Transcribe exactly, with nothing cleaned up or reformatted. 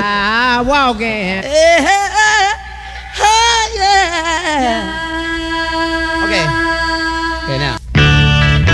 I walk in. Hey, hey, hey, hey, yeah. Okay. Okay, now.